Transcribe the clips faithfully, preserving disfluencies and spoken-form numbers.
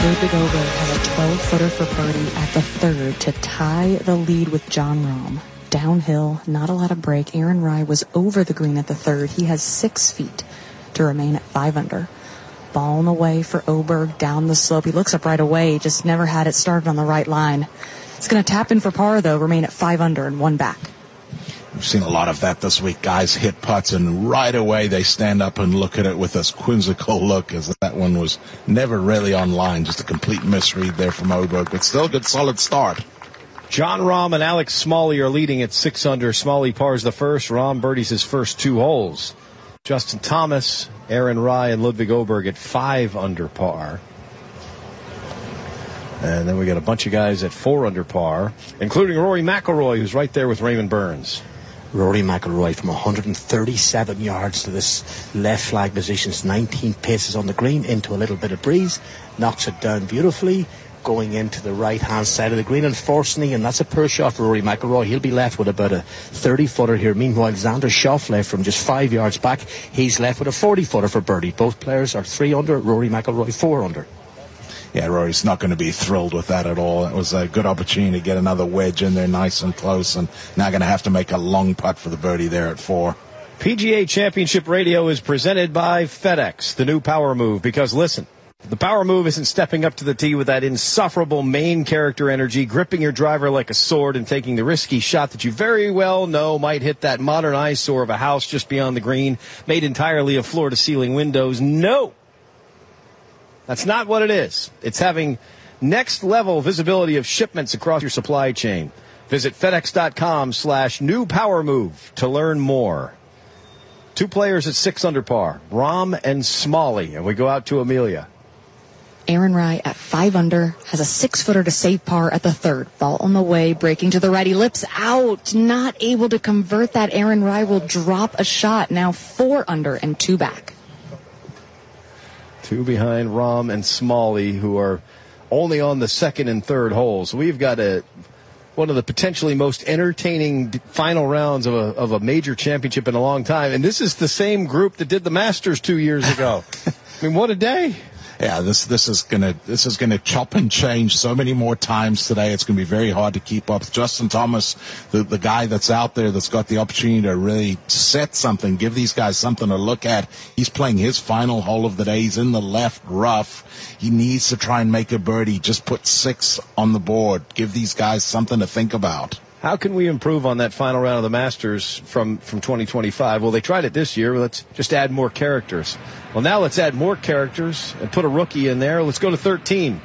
Ludwig Åberg has a twelve-footer for birdie at the third to tie the lead with Jon Rahm. Downhill, not a lot of break. Aaron Rai was over the green at the third. He has six feet to remain at five under. Ball in the way for Åberg down the slope. He looks up right away, just never had it started on the right line. He's going to tap in for par, though, remain at five under and one back. We've seen a lot of that this week. Guys hit putts, and right away they stand up and look at it with this quizzical look, as that one was never really on line. Just a complete misread there from Åberg, but still a good, solid start. Jon Rahm and Alex Smalley are leading at six under. Smalley pars the first. Rahm birdies his first two holes. Justin Thomas, Aaron Rai, and Ludwig Åberg at five under par. And then we got a bunch of guys at four under par, including Rory McIlroy, who's right there with Raymond Burns. Rory McIlroy from one hundred thirty-seven yards to this left flag position, nineteen paces on the green, into a little bit of breeze, knocks it down beautifully, going into the right-hand side of the green, unfortunately, and that's a poor shot for Rory McIlroy. He'll be left with about a thirty-footer here. Meanwhile, Xander Schauffele from just five yards back, he's left with a forty-footer for birdie. Both players are three under, Rory McIlroy four under. Yeah, Rory's not going to be thrilled with that at all. It was a good opportunity to get another wedge in there nice and close, and now going to have to make a long putt for the birdie there at four. P G A Championship Radio is presented by FedEx, the new Power Move, because listen, the Power Move isn't stepping up to the tee with that insufferable main character energy, gripping your driver like a sword and taking the risky shot that you very well know might hit that modern eyesore of a house just beyond the green, made entirely of floor-to-ceiling windows. No! That's not what it is. It's having next-level visibility of shipments across your supply chain. Visit FedEx.com slash new Power Move to learn more. Two players at six under par, Rahm and Smalley, and we go out to Amelia. Aaron Rai at five under has a six-footer to save par at the third. Ball on the way, breaking to the right. He lips out, not able to convert that. Aaron Rai will drop a shot, now four under and two back. Two behind Rahm and Smalley, who are only on the second and third holes. We've got a one of the potentially most entertaining final rounds of a of a major championship in a long time. And this is the same group that did the Masters two years ago. I mean, what a day. Yeah, this this is gonna this is gonna chop and change so many more times today. It's gonna be very hard to keep up. Justin Thomas, the the guy that's out there that's got the opportunity to really set something, give these guys something to look at. He's playing his final hole of the day. He's in the left rough. He needs to try and make a birdie. Just put six on the board. Give these guys something to think about. How can we improve on that final round of the Masters from, from twenty twenty-five? Well, they tried it this year. Let's just add more characters. Well, now let's add more characters and put a rookie in there. Let's go to thirteen.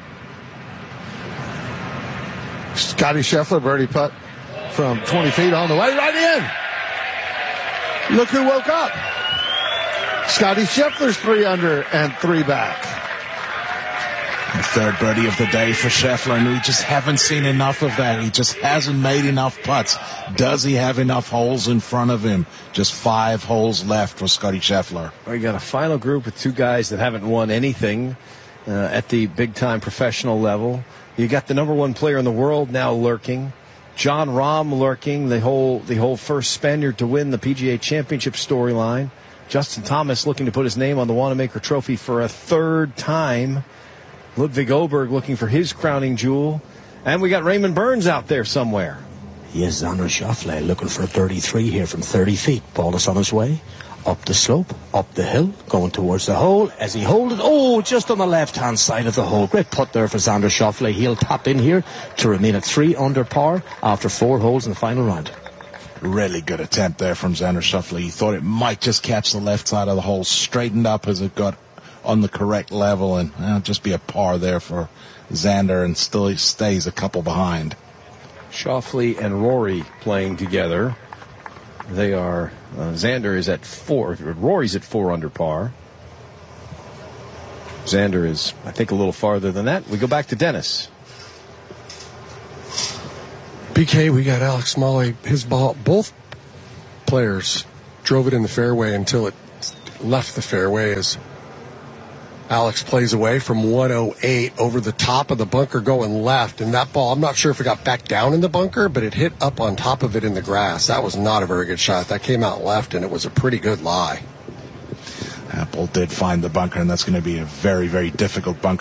Scotty Scheffler, birdie putt from twenty feet on the way, right in. Look who woke up. Scotty Scheffler's three under and three back. The third birdie of the day for Scheffler, and we just haven't seen enough of that. He just hasn't made enough putts. Does he have enough holes in front of him? Just five holes left for Scotty Scheffler. We got a final group with two guys that haven't won anything uh, at the big-time professional level. You got the number one player in the world now lurking. Jon Rahm lurking, the whole the whole first Spaniard to win the P G A Championship storyline. Justin Thomas looking to put his name on the Wanamaker Trophy for a third time. Ludwig Åberg looking for his crowning jewel. And we got Raymond Burns out there somewhere. Yes, Xander Schauffele looking for a thirty-three here from thirty feet. Ball is on his way. Up the slope, up the hill, going towards the hole. As he holds it, oh, just on the left-hand side of the hole. Great putt there for Xander Schauffele. He'll tap in here to remain at three under par after four holes in the final round. Really good attempt there from Xander Schauffele. He thought it might just catch the left side of the hole, straightened up as it got on the correct level, and uh, just be a par there for Xander, and still he stays a couple behind. Schauffele and Rory playing together. They are, uh, Xander is at four, Rory's at four under par. Xander is, I think, a little farther than that. We go back to Dennis. B K, we got Alex Smalley. His ball, both players drove it in the fairway until it left the fairway as Alex plays away from one oh eight over the top of the bunker going left. And that ball, I'm not sure if it got back down in the bunker, but it hit up on top of it in the grass. That was not a very good shot. That came out left, and it was a pretty good lie. Apple did find the bunker, and that's going to be a very, very difficult bunker